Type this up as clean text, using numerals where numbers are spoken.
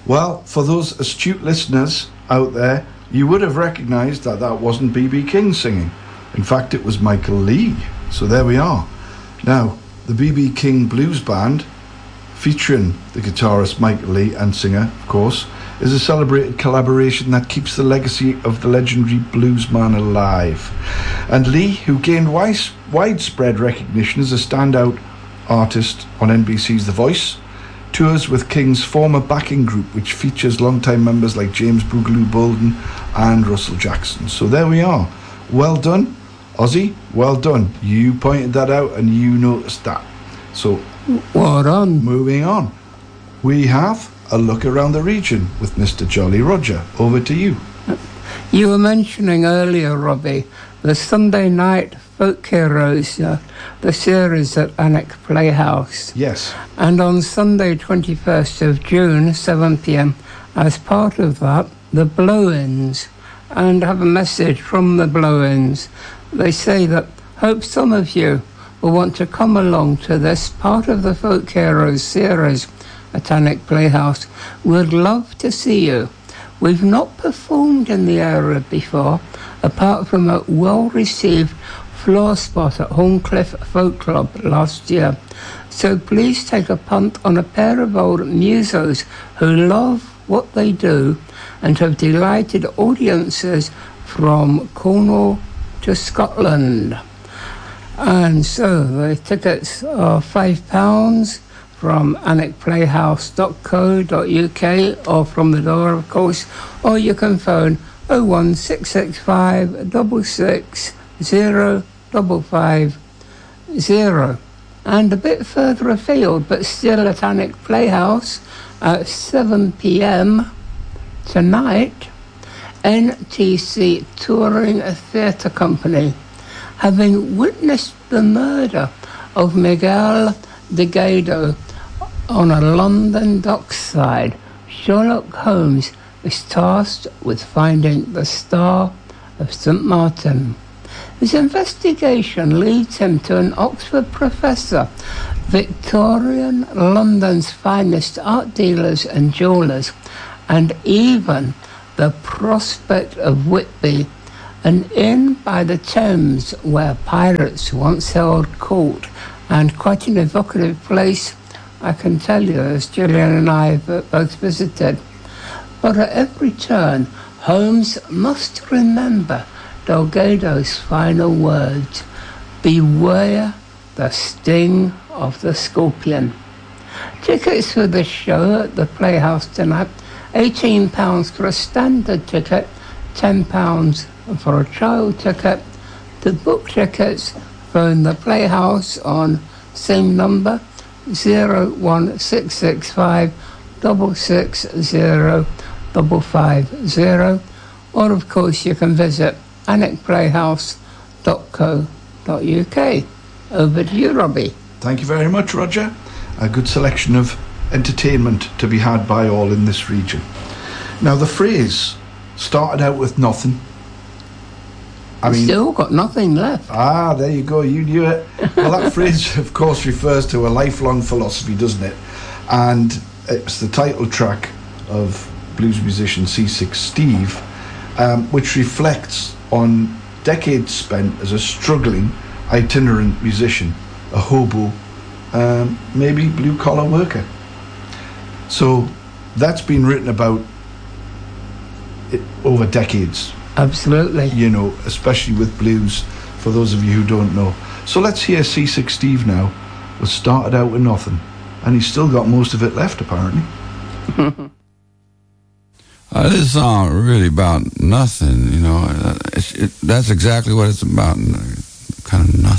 Well, for those astute listeners out there, you would have recognised that that wasn't B.B. King singing. In fact, it was Michael Lee. So there we are. Now, the B.B. King Blues Band, featuring the guitarist Michael Lee and singer, of course, is a celebrated collaboration that keeps the legacy of the legendary bluesman alive. And Lee, who gained widespread recognition as a standout artist on NBC's The Voice, tours with King's former backing group, which features longtime members like James Boogaloo Bolden and Russell Jackson. So there we are. Well done, Ozzy. Well done. You pointed that out and you noticed that. So, well done. Moving on. We have a look around the region with Mr. Jolly Roger. Over to you. You were mentioning earlier, Robbie, the Sunday night Folk Heroes, the series at Alnwick Playhouse. Yes. And on Sunday 21st of June, 7 p.m, as part of that, the Blow-Ins. And I have a message from the Blow-Ins. They say that, hope some of you will want to come along to this part of the Folk Heroes series at Alnwick Playhouse. We'd love to see you. We've not performed in the area before, apart from a well-received floor spot at Horncliffe Folk Club last year. So please take a punt on a pair of old musos who love what they do and have delighted audiences from Cornwall to Scotland. And so the tickets are £5 from alnwickplayhouse.co.uk or from the door, of course, or you can phone 01665 66 0550. And a bit further afield, but still at Alnwick Playhouse, at 7 p.m. tonight, NTC Touring Theatre Company, having witnessed the murder of Miguel Delgado on a London dockside, Sherlock Holmes is tasked with finding the Star of St. Martin. His investigation leads him to an Oxford professor, Victorian London's finest art dealers and jewellers, and even the prospect of Whitby, an inn by the Thames where pirates once held court, and quite an evocative place, I can tell you, as Gillian and I have both visited. But at every turn, Holmes must remember Delgado's final words: beware the sting of the scorpion. Tickets for the show at the Playhouse tonight, £18 for a standard ticket, £10 for a child ticket. To book tickets, phone the Playhouse on same number, 01665 660 550, or of course you can visit alnwickplayhouse.co.uk. Over to you, Robbie. Thank you very much, Roger. A good selection of entertainment to be had by all in this region. Now, the phrase started out with nothing. Still got nothing left. Ah, there you go. You knew it. Well, that phrase, of course, refers to a lifelong philosophy, doesn't it? And it's the title track of blues musician C6 Steve, which reflects on decades spent as a struggling itinerant musician, a hobo, maybe blue-collar worker. So that's been written about over decades. Absolutely. You know, especially with blues, for those of you who don't know. So let's hear C6 Steve now, was started out with nothing, and he's still got most of it left, apparently. This song really about nothing, you know. That's exactly what it's about, kind of nothing.